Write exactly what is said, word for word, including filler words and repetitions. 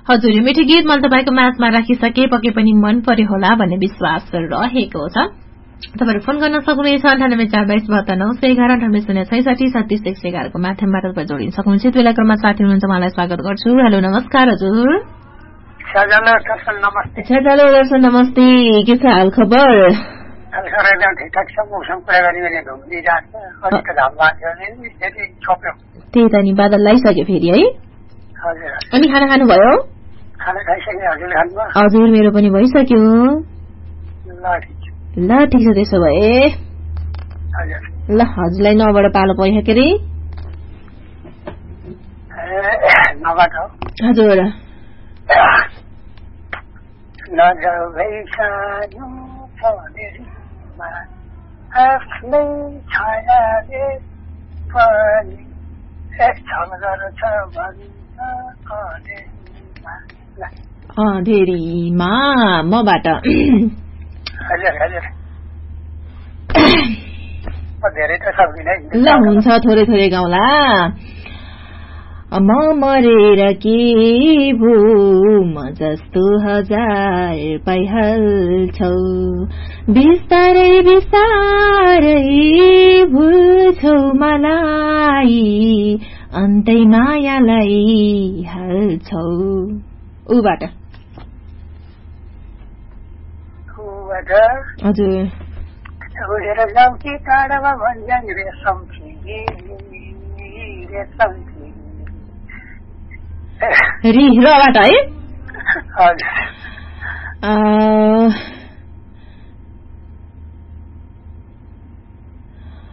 हजुर मिठो गीत मैले तपाईँको म्याचमा राखिसके पक्कै पनि मन पर्यो होला भन्ने विश्वास रहेको छ। तपाईहरु फोन गर्न सक्नुहुनेछ अन्ठानब्बे चार बाइस बहत्तर नौ सय एघार अन्ठानब्बे शून्य छैसठी छत्तीस एक सय एघारको माध्यमबाट तपाईँ जोडिन सक्नुहुन्छ। यति बेला क्रममा साथी हुनुहुन्छ, उहाँलाई स्वागत गर्छु। हेलो नमस्कार हजुर। सजलो दर्शन नमस्ते। सजलो दर्शन नमस्ते, के छ हाल खबर? एकदम ठिकठाक छ। मौसम कुरा गरी भने घुम्दिरहेको छ, अलिकति घाम लाग्यो नि फेरि छोप्यो। त्यही त नि, बादल लागिसक्यो फेरि है। हजुर। अनि खाना खानुभयो? खाना खाइसक्यो। हजुरले खानुभयो? हजुर मेरो पनि भइसक्यो। ल ठिक छ। ल ठिक छ त्यसो भए। हजुर। ल हजुरलाई नबाट पालो पर्यो के रे? नबाट हो। हजुर। नजाऊ भैसानो छदेरीमा आफ्नै छायाले पनि एक छमगर छ भन्छ अँधेरीमा। अँधेरीमा मबाट। हजुर हजुर। धेरै त सक्दिनँ। ल हुन्छ, थोरै थोरै गाउँला। म मरेर के भो म जस्तो हजार पाइहाल्छौ, बिस्तारै बिस्तारै भुल्छौ मलाई, अन्तै मायालाई हाल्छौ। उबाट। हजुर। उडेर जाउँ कि टाढामा भन्छन् रेशम थिए रेशम रि रबाट है। हजुर।